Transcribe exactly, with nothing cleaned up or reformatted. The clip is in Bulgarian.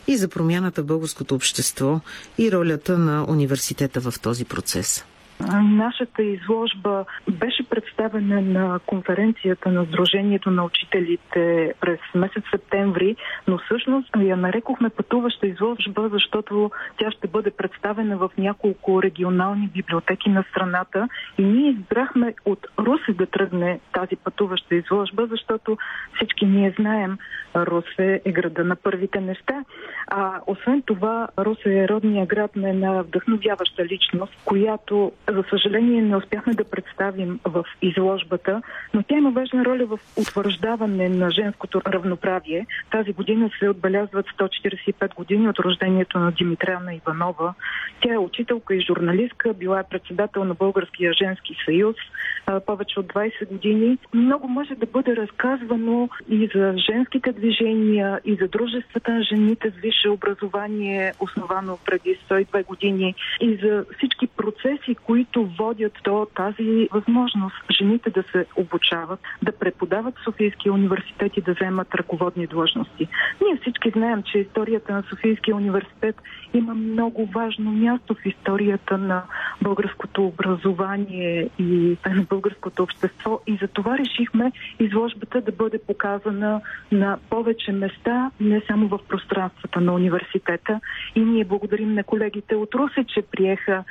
и за промяната в българското общество и ролята на университета в този процес. Нашата изложба беше представена на конференцията на Сдружението на учителите през месец септември, но всъщност я нарекохме пътуваща изложба, защото тя ще бъде представена в няколко регионални библиотеки на страната и ние избрахме от Русе да тръгне тази пътуваща изложба, защото всички ние знаем, Русе е града на първите неща. А освен това, Русе е родния град на една вдъхновяваща личност, която, за съжаление, не успяхме да представим в изложбата, но тя има важна роля в утвърждаване на женското равноправие. Тази година се отбелязват сто четиридесет и пет години от рождението на Димитрана Иванова. Тя е учителка и журналистка, била е председател на Българския женски съюз повече от двайсет години. Много може да бъде разказвано и за женските движения, и за дружествата на жените с висше образование, основано преди сто и две години, и за всички процеси, които водят до тази възможност жените да се обучават, да преподават в Софийския университет и да вземат ръководни длъжности. Ние всички знаем, че историята на Софийския университет има много важно място в историята на българското образование и на българското общество и за това решихме изложбата да бъде показана на повече места, не само в пространствата на университета. И ние благодарим на колегите от Русе, че приеха